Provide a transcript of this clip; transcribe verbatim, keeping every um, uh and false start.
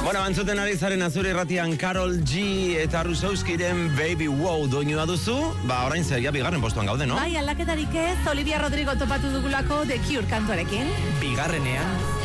Bueno, antzuten ari zaren Azure irratian Karol G eta Rusauskiren Baby Wow doinua duzu. Ba, orain zer, ja bigarren postuan gaude, no? Bai, aldaketarik ez, Olivia Rodrigo topatu dugulako The Cure kantuarekin. Bigarrenean